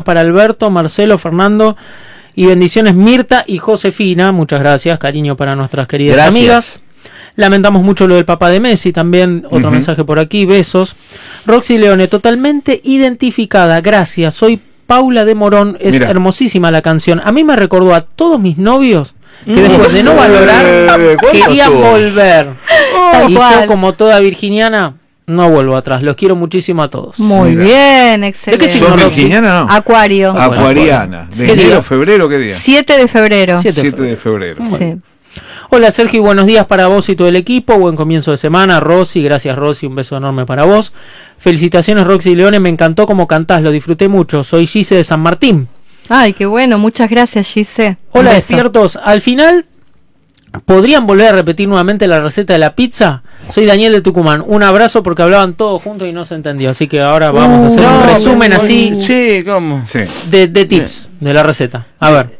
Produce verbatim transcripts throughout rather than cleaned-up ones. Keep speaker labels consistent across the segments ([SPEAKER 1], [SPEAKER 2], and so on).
[SPEAKER 1] para Alberto, Marcelo, Fernando y bendiciones Mirta y Josefina. Muchas gracias, cariño para nuestras queridas gracias. amigas. Lamentamos mucho lo del papá de Messi, también otro uh-huh. mensaje por aquí, besos. Roxy Leone, totalmente identificada, gracias, soy Paula de Morón, es Mira. hermosísima la canción. A mí me recordó a todos mis novios que después de no valorar querían volver. Oh, y ¿cuál? Yo, como toda virginiana, no vuelvo atrás. Los quiero muchísimo a todos.
[SPEAKER 2] Muy Mira. bien, excelente.
[SPEAKER 3] ¿De qué signo, virginiana, no?
[SPEAKER 2] Acuario.
[SPEAKER 3] Acuariana. ¿De enero, febrero, qué día?
[SPEAKER 2] siete de febrero.
[SPEAKER 3] siete de febrero.
[SPEAKER 2] Sí.
[SPEAKER 1] Hola Sergio, buenos días para vos y todo el equipo. Buen comienzo de semana, Rosy. Gracias Rosy, un beso enorme para vos. Felicitaciones Roxy Leone, me encantó como cantás, lo disfruté mucho. Soy Gise de San Martín.
[SPEAKER 2] Ay, qué bueno, muchas gracias Gise.
[SPEAKER 1] Hola despiertos, al final, ¿podrían volver a repetir nuevamente la receta de la pizza? Soy Daniel de Tucumán, un abrazo porque hablaban todos juntos y no se entendió. Así que ahora vamos uh, a hacer no, un resumen no, así
[SPEAKER 3] sí, ¿cómo? Sí.
[SPEAKER 1] De, de tips sí. de la receta. A ver.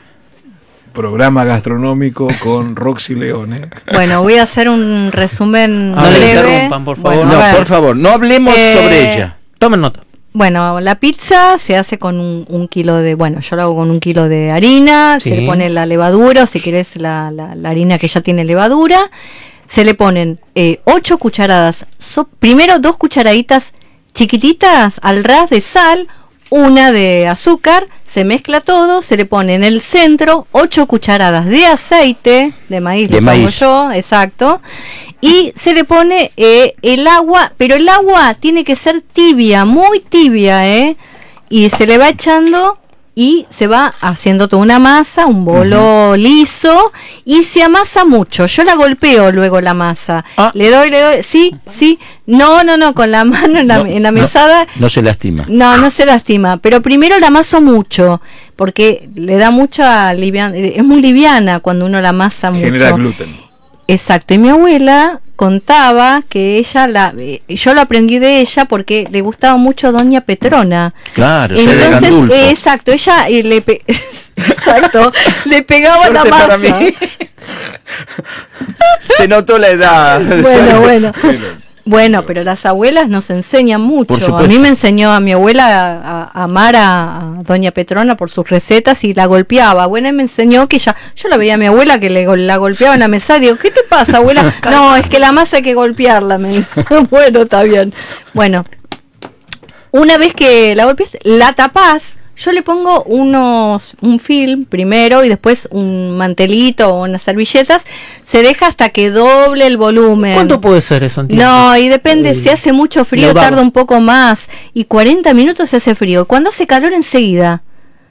[SPEAKER 3] Programa gastronómico con Roxy Leone.
[SPEAKER 2] Bueno, voy a hacer un resumen
[SPEAKER 1] no
[SPEAKER 2] breve.
[SPEAKER 1] le interrumpan, por favor.
[SPEAKER 4] Bueno, no, por favor, no hablemos eh, sobre ella.
[SPEAKER 1] Tomen nota.
[SPEAKER 2] Bueno, la pizza se hace con un, un kilo de, bueno, yo lo hago con un kilo de harina, sí. se le pone la levadura, o si querés la, la, la harina que ya tiene levadura, se le ponen eh, ocho cucharadas, so, primero dos cucharaditas chiquititas al ras de sal, una de azúcar, se mezcla todo, se le pone en el centro ocho cucharadas de aceite de maíz,
[SPEAKER 4] de
[SPEAKER 2] lo
[SPEAKER 4] maíz.
[SPEAKER 2] pongo yo, exacto, y se le pone eh, el agua, pero el agua tiene que ser tibia, muy tibia, ¿eh? Y se le va echando y se va haciendo toda una masa, un bolo uh-huh. liso, y se amasa mucho. Yo la golpeo luego la masa. Ah. Le doy, le doy, sí, sí. No, no, no, con la mano en la, no, en la mesada.
[SPEAKER 4] No, no se lastima.
[SPEAKER 2] No, no se lastima. Pero primero la amaso mucho, porque le da mucha liviana, es muy liviana cuando uno la amasa mucho.
[SPEAKER 3] Genera gluten.
[SPEAKER 2] Exacto, y mi abuela contaba que ella, la eh, yo lo aprendí de ella porque le gustaba mucho Doña Petrona.
[SPEAKER 4] Claro,
[SPEAKER 2] entonces, eh, exacto, ella eh, le pe exacto, le pegaba la masa.
[SPEAKER 4] Se notó la edad.
[SPEAKER 2] Bueno, bueno. Bueno, pero las abuelas nos enseñan mucho. A mí me enseñó a mi abuela a, a amar a, a Doña Petrona por sus recetas y la golpeaba. Bueno, y me enseñó que ella, yo la veía a mi abuela que le, la golpeaba en la mesa y digo, ¿qué te pasa, abuela? No, es que la masa hay que golpearla, me dice. Bueno, está bien. Bueno, una vez que la golpeas, la tapás. Yo le pongo unos un film primero y después un mantelito o unas servilletas. Se deja hasta que doble el volumen.
[SPEAKER 1] ¿Cuánto puede ser eso en tiempo?
[SPEAKER 2] No, y depende. Si hace mucho frío tarda un poco más. Y cuarenta minutos se hace frío. Cuando hace calor enseguida.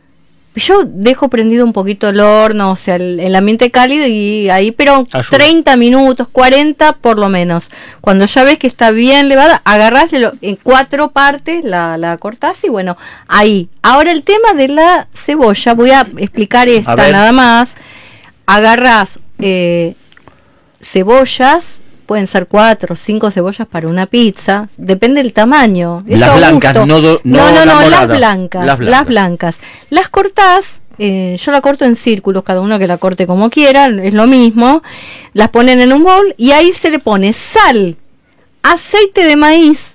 [SPEAKER 2] Yo dejo prendido un poquito el horno, o sea, el, el ambiente cálido y ahí, pero ayuda. treinta minutos, cuarenta por lo menos. Cuando ya ves que está bien levada, agarrás en cuatro partes, la, la cortás y bueno, ahí. Ahora el tema de la cebolla, voy a explicar esta a nada más. Agarrás eh, cebollas, pueden ser cuatro o cinco cebollas para una pizza, depende del tamaño.
[SPEAKER 4] Las blancas, no, no, no,
[SPEAKER 2] no, no, no las,
[SPEAKER 4] las
[SPEAKER 2] blancas,
[SPEAKER 4] blancas,
[SPEAKER 2] las blancas. Las cortás, eh, yo la corto en círculos, cada uno que la corte como quiera, es lo mismo. Las ponen en un bowl y ahí se le pone sal, aceite de maíz,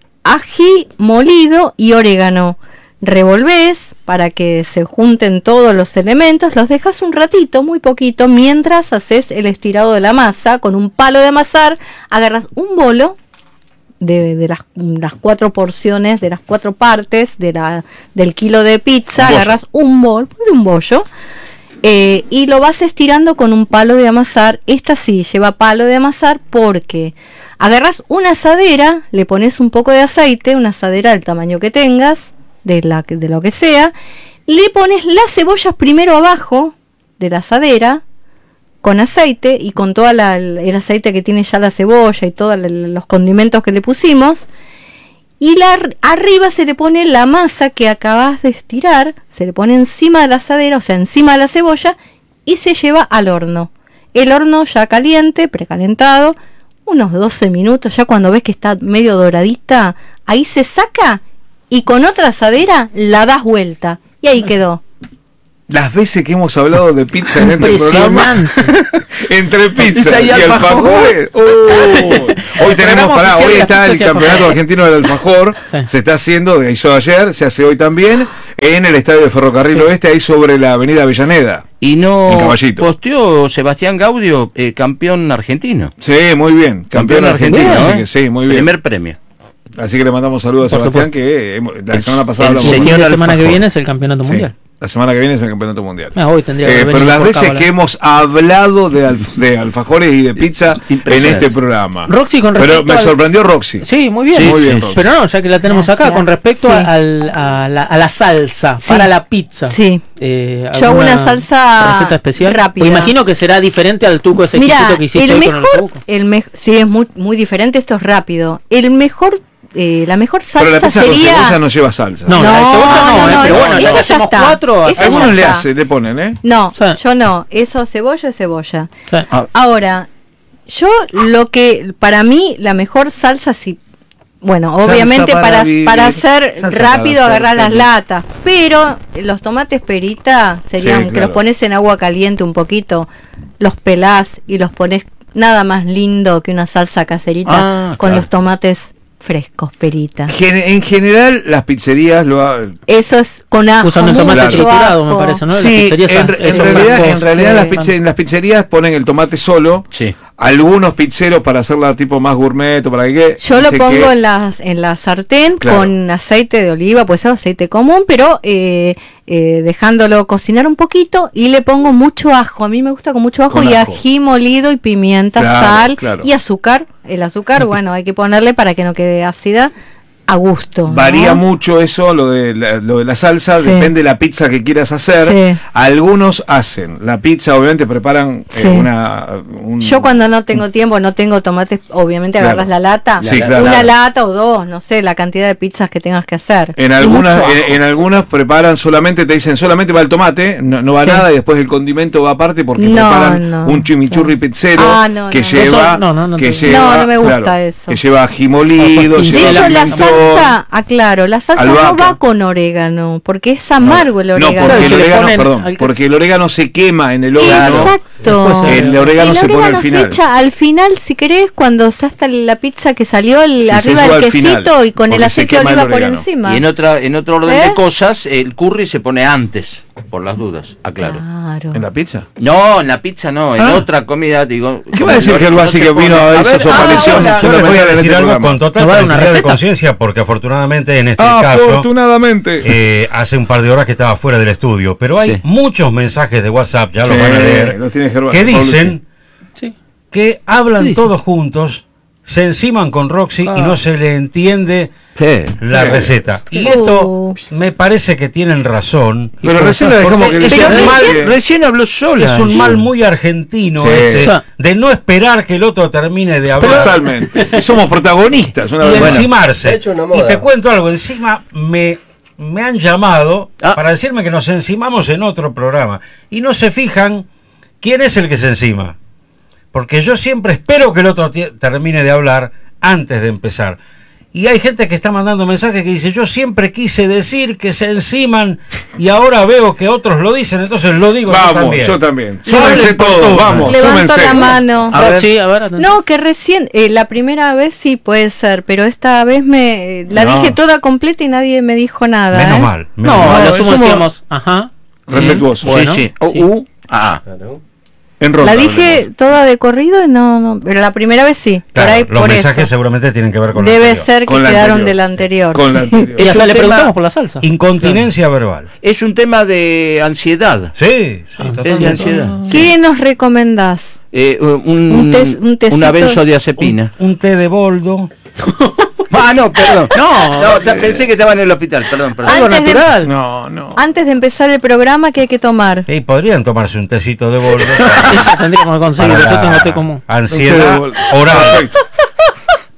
[SPEAKER 2] ají molido y orégano. Revolvés para que se junten todos los elementos, los dejas un ratito, muy poquito, mientras haces el estirado de la masa. Con un palo de amasar, agarras un bolo de, de las, las cuatro porciones, de las cuatro partes de la, del kilo de pizza, un agarras un bol, un bollo, eh, y lo vas estirando con un palo de amasar. Esta sí lleva palo de amasar porque agarras una asadera, le pones un poco de aceite, una asadera del tamaño que tengas, de la de lo que sea, le pones las cebollas primero abajo de la asadera con aceite y con todo el aceite que tiene ya la cebolla y todos los condimentos que le pusimos, y la, arriba se le pone la masa que acabas de estirar, se le pone encima de la asadera, o sea, encima de la cebolla, y se lleva al horno. El horno ya caliente, precalentado, unos doce minutos, ya cuando ves que está medio doradita, ahí se saca y con otra asadera la das vuelta y ahí quedó.
[SPEAKER 3] Las veces que hemos hablado de pizza en este programa, entre pizza, pizza y, y alfajores. Oh, hoy tenemos, pará, hoy está el campeonato argentino del alfajor, sí. Se está haciendo, se hizo ayer, se hace hoy también, en el estadio de Ferrocarril sí. Oeste, ahí sobre la avenida Avellaneda.
[SPEAKER 4] Y no posteó Sebastián Gaudio, eh, campeón argentino.
[SPEAKER 3] Sí, muy bien, campeón, campeón argentino, argentino ¿eh? Así que sí, muy bien.
[SPEAKER 4] Primer premio.
[SPEAKER 3] Así que le mandamos saludos a Por Sebastián, supuesto. que eh, la el, semana pasada hablamos.
[SPEAKER 1] La semana alfajor. que viene es el campeonato sí. mundial.
[SPEAKER 3] La semana que viene es el campeonato mundial.
[SPEAKER 1] Ah, hoy tendría que
[SPEAKER 3] eh, pero las veces que hemos hablado de, alf de alfajores y de pizza en este programa.
[SPEAKER 1] Roxy, con
[SPEAKER 3] respecto Pero me sorprendió
[SPEAKER 1] al...
[SPEAKER 3] Roxy.
[SPEAKER 1] Sí, muy bien.
[SPEAKER 3] Sí, muy bien
[SPEAKER 1] sí. Pero no, ya que la tenemos Gracias. acá, con respecto sí. al, a, la, a la salsa sí. para la pizza.
[SPEAKER 2] Sí.
[SPEAKER 1] Eh,
[SPEAKER 2] Yo hago una salsa
[SPEAKER 1] receta especial
[SPEAKER 2] rápida.
[SPEAKER 1] Pues imagino que será diferente al tuco ese
[SPEAKER 2] Mirá,
[SPEAKER 1] chiquito que hiciste
[SPEAKER 2] el
[SPEAKER 1] hoy
[SPEAKER 2] mejor, con el el me Sí, es muy, muy diferente, esto es rápido. El mejor Eh, la mejor salsa
[SPEAKER 3] pero la pizza
[SPEAKER 2] sería...
[SPEAKER 3] con cebolla no lleva salsa.
[SPEAKER 1] No,
[SPEAKER 2] no,
[SPEAKER 1] la de cebolla no,
[SPEAKER 2] no,
[SPEAKER 1] eh,
[SPEAKER 2] no
[SPEAKER 1] pero
[SPEAKER 2] no,
[SPEAKER 1] bueno, ya hacemos
[SPEAKER 2] está.
[SPEAKER 1] cuatro.
[SPEAKER 3] Algunos le hacen, le ponen, ¿eh?
[SPEAKER 2] No,
[SPEAKER 1] sí.
[SPEAKER 2] yo no. Eso cebolla es cebolla.
[SPEAKER 1] Sí.
[SPEAKER 2] Ah. Ahora, yo lo que, para mí, la mejor salsa, si, bueno, salsa obviamente para, para, para hacer salsa rápido para agarrar las latas, pero los tomates perita serían sí, claro. que los pones en agua caliente un poquito, los pelás y los pones nada más lindo que una salsa caserita ah, con claro. los tomates frescos, perita.
[SPEAKER 3] Gen en general, las pizzerías lo ha...
[SPEAKER 2] Eso es con ajo.
[SPEAKER 1] Usando el tomate triturado, me parece, ¿no?
[SPEAKER 3] Sí, en, en, en realidad, en realidad sí. las pizze en las pizzerías ponen el tomate solo.
[SPEAKER 4] Sí.
[SPEAKER 3] Algunos pizzeros para hacerla tipo más gourmet o para que...
[SPEAKER 2] Yo lo pongo que... en, la, en la sartén claro. con aceite de oliva, puede ser aceite común, pero eh, eh, dejándolo cocinar un poquito y le pongo mucho ajo. A mí me gusta con mucho ajo con y ajo. ají molido y pimienta, claro, sal claro. y azúcar. El azúcar, bueno, hay que ponerle para que no quede ácida. A gusto.
[SPEAKER 3] Varía
[SPEAKER 2] ¿no?
[SPEAKER 3] mucho eso, lo de la, lo de la salsa, sí. depende de la pizza que quieras hacer. Sí. Algunos hacen la pizza, obviamente preparan
[SPEAKER 2] sí.
[SPEAKER 3] eh, una... Un,
[SPEAKER 2] Yo cuando no tengo tiempo, no tengo tomates, obviamente claro. agarras la lata,
[SPEAKER 3] sí,
[SPEAKER 2] una
[SPEAKER 3] claro.
[SPEAKER 2] lata o dos, no sé, la cantidad de pizzas que tengas que hacer.
[SPEAKER 3] En algunas en, en algunas preparan solamente, te dicen solamente va el tomate, no, no va sí. nada, y después el condimento va aparte porque no, preparan no, un chimichurri no. pizzero ah, no, que, no. Lleva,
[SPEAKER 1] no, no, no,
[SPEAKER 3] que
[SPEAKER 1] no,
[SPEAKER 3] lleva...
[SPEAKER 2] No, no me gusta
[SPEAKER 3] claro,
[SPEAKER 2] eso.
[SPEAKER 3] Que lleva ají molido,
[SPEAKER 2] de
[SPEAKER 3] lleva
[SPEAKER 2] hecho, la salsa, aclaro, la salsa albahaca. No va con orégano, porque es amargo no, el orégano.
[SPEAKER 3] No, porque el orégano,
[SPEAKER 1] ponen,
[SPEAKER 3] perdón,
[SPEAKER 1] al...
[SPEAKER 3] porque el orégano se quema en el horno.
[SPEAKER 2] Exacto.
[SPEAKER 3] El orégano
[SPEAKER 2] el
[SPEAKER 3] se
[SPEAKER 2] orégano
[SPEAKER 3] pone al final.
[SPEAKER 2] Se echa al final, si querés, cuando se hasta la pizza que salió el,
[SPEAKER 3] sí,
[SPEAKER 2] arriba del quesito
[SPEAKER 3] final,
[SPEAKER 2] y con el aceite de oliva por encima.
[SPEAKER 4] Y en otra en otro orden ¿Eh? de cosas, el curry se pone antes, por las dudas, aclaro.
[SPEAKER 2] Claro.
[SPEAKER 3] ¿En la pizza?
[SPEAKER 4] No, en la pizza no, en ah. otra comida, digo.
[SPEAKER 3] ¿Qué va a decir Gervás así que vino a eso su aparición?
[SPEAKER 5] Yo les voy a decir algo con total tranquilidad de conciencia, porque afortunadamente en este
[SPEAKER 3] ah,
[SPEAKER 5] caso,
[SPEAKER 3] afortunadamente,
[SPEAKER 5] eh, hace un par de horas que estaba fuera del estudio, pero hay sí. muchos mensajes de WhatsApp, ya sí, lo van a leer, que dicen sí. que hablan dice? todos juntos, se enciman con Roxy ah. y no se le entiende ¿Qué? la ¿Qué? receta. Y uh. esto me parece que tienen razón.
[SPEAKER 3] Pero recién, es como que
[SPEAKER 4] es un mal, recién habló sola.
[SPEAKER 5] Es un mal muy argentino sí. este, o sea, de no esperar que el otro termine de hablar.
[SPEAKER 3] Totalmente. Somos protagonistas. Una
[SPEAKER 5] y
[SPEAKER 3] vez.
[SPEAKER 5] encimarse. Y te cuento algo, encima me... me han llamado ah. para decirme que nos encimamos en otro programa y no se fijan quién es el que se encima, porque yo siempre espero que el otro termine de hablar antes de empezar, y hay gente que está mandando mensajes que dice yo siempre quise decir que se enciman y ahora veo que otros lo dicen, entonces lo digo
[SPEAKER 3] vamos,
[SPEAKER 5] yo también.
[SPEAKER 3] Yo también. Súmense todos, vamos.
[SPEAKER 2] Levanto
[SPEAKER 3] súmense.
[SPEAKER 2] la mano.
[SPEAKER 1] A ver. Sí, a ver,
[SPEAKER 2] no, que recién, eh, la primera vez sí puede ser, pero esta vez me la no. dije toda completa y nadie me dijo nada.
[SPEAKER 5] Menos
[SPEAKER 2] ¿eh?
[SPEAKER 5] mal. Menos
[SPEAKER 1] no,
[SPEAKER 5] mal.
[SPEAKER 1] lo sumo decíamos, ajá.
[SPEAKER 3] Respetuoso.
[SPEAKER 4] Bueno, sí, sí. O,
[SPEAKER 1] sí.
[SPEAKER 4] U, A.
[SPEAKER 3] En ronda,
[SPEAKER 2] la dije toda de corrido y no, no, pero la primera vez sí.
[SPEAKER 5] Claro,
[SPEAKER 2] por ahí,
[SPEAKER 5] los
[SPEAKER 2] por
[SPEAKER 5] mensajes
[SPEAKER 2] eso.
[SPEAKER 5] seguramente tienen que ver con
[SPEAKER 2] Debe
[SPEAKER 5] la
[SPEAKER 2] ser que
[SPEAKER 3] con
[SPEAKER 2] quedaron de la anterior.
[SPEAKER 3] Con la anterior.
[SPEAKER 1] Y hasta le
[SPEAKER 4] tema,
[SPEAKER 1] preguntamos por la salsa.
[SPEAKER 5] Incontinencia claro. verbal.
[SPEAKER 4] Es un tema de ansiedad.
[SPEAKER 5] Sí, sí
[SPEAKER 4] ah, es de ansiedad.
[SPEAKER 2] ¿Qué nos recomendás?
[SPEAKER 4] Eh, un,
[SPEAKER 2] un, tes, un
[SPEAKER 4] una benzodiazepina.
[SPEAKER 5] Un, un té de boldo.
[SPEAKER 4] Ah, no, perdón.
[SPEAKER 1] No,
[SPEAKER 4] no te, pensé que estaba en el hospital, perdón, perdón.
[SPEAKER 1] Algo
[SPEAKER 2] antes
[SPEAKER 1] natural.
[SPEAKER 2] De,
[SPEAKER 3] no, no.
[SPEAKER 2] Antes de empezar el programa, ¿qué hay que tomar?
[SPEAKER 5] Sí, podrían tomarse un tecito de boldo.
[SPEAKER 1] Eso tendríamos que conseguir, yo tengo té común.
[SPEAKER 5] Ansiedad oral.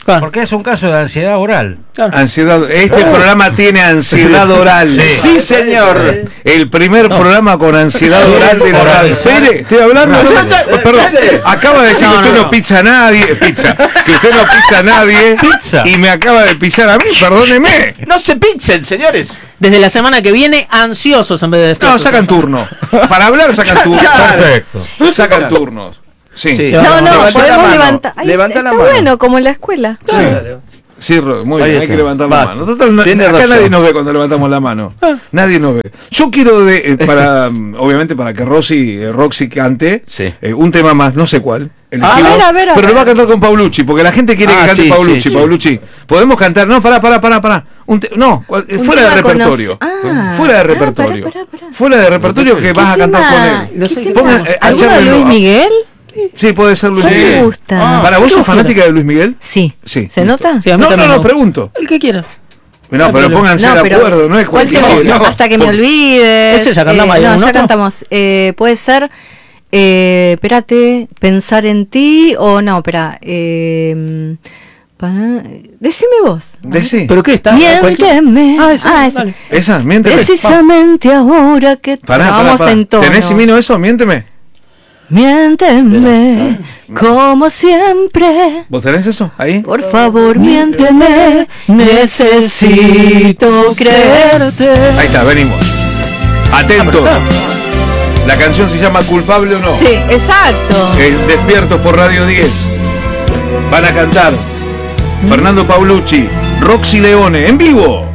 [SPEAKER 5] Claro. Porque es un caso de ansiedad oral.
[SPEAKER 3] Claro. Ansiedad. Este oh. programa tiene ansiedad oral.
[SPEAKER 4] Sí, sí señor.
[SPEAKER 3] El primer no. programa con ansiedad oral de la radio. Espere, estoy hablando. No, no, no, perdón. Acaba de decir no, que usted no, no pizza a nadie. Pizza. Que usted no pizza a nadie. Pizza. Y me acaba de pisar a mí. Perdóneme.
[SPEAKER 4] No se pinchen, señores.
[SPEAKER 1] Desde la semana que viene, ansiosos en vez de después.
[SPEAKER 3] No, sacan turno. Para hablar, sacan turno.
[SPEAKER 5] Perfecto.
[SPEAKER 3] Sacan turnos. Sí.
[SPEAKER 2] sí. No, no,
[SPEAKER 4] levanta
[SPEAKER 2] podemos levantar. Ahí
[SPEAKER 4] levanta
[SPEAKER 2] está
[SPEAKER 4] la mano.
[SPEAKER 2] Bueno, como en la escuela.
[SPEAKER 3] Sí. Sí, muy bien, hay que levantar la mano. Total, no, acá razón. Nadie nos ve cuando levantamos la mano. Ah. Nadie nos ve. Yo quiero, de, eh, para obviamente, para que Rosy, eh, Roxy cante
[SPEAKER 4] sí.
[SPEAKER 3] eh, un tema más, no sé cuál.
[SPEAKER 2] A ver, a ver, a
[SPEAKER 3] pero
[SPEAKER 2] ver.
[SPEAKER 3] lo va a cantar con Paulucci, porque la gente quiere ah, que cante sí, Paulucci. Sí, sí. Paulucci. ¿Podemos cantar? No, pará, pará, pará, pará. Un te, no, un fuera de repertorio. Ah, fuera de repertorio. Ah, pará, pará, pará. Fuera de repertorio que vas a cantar con él.
[SPEAKER 2] No sé Ponga, eh, ¿Alguno de Luis Miguel?
[SPEAKER 3] Sí, puede ser Luis
[SPEAKER 2] sí.
[SPEAKER 3] Miguel.
[SPEAKER 2] Me gusta.
[SPEAKER 3] ¿Para vos sos fanática de Luis Miguel?
[SPEAKER 2] Sí.
[SPEAKER 3] sí.
[SPEAKER 2] ¿Se nota?
[SPEAKER 1] Sí,
[SPEAKER 3] no, no, no, no, pregunto.
[SPEAKER 1] El que quiera.
[SPEAKER 3] No, pero pónganse no, de pero acuerdo, no es cualquier
[SPEAKER 2] no, Hasta que me olvides.
[SPEAKER 1] Ese ya cantamos.
[SPEAKER 2] Eh, no, ya cantamos. Eh, puede ser, eh, espérate, pensar en ti o no, espera. Eh, para, decime vos.
[SPEAKER 3] Decí.
[SPEAKER 1] ¿Pero qué está?
[SPEAKER 2] Miénteme.
[SPEAKER 1] Ah, esa.
[SPEAKER 2] Ah, esa.
[SPEAKER 1] Vale.
[SPEAKER 3] Esa, miénteme.
[SPEAKER 2] Precisamente ah. ahora que
[SPEAKER 3] pará,
[SPEAKER 2] vamos
[SPEAKER 3] pará, pará.
[SPEAKER 2] en tono.
[SPEAKER 3] ¿Tenés Simino eso? Miénteme.
[SPEAKER 2] Miénteme, como siempre.
[SPEAKER 3] ¿Vos tenés eso ahí?
[SPEAKER 2] Por favor, miénteme. Necesito creerte.
[SPEAKER 3] Ahí está, venimos. Atentos. La canción se llama ¿Culpable o no?
[SPEAKER 2] Sí, exacto.
[SPEAKER 3] Eh, Despiertos por Radio diez. Van a cantar Fernando Paulucci, Roxy Leone, en vivo.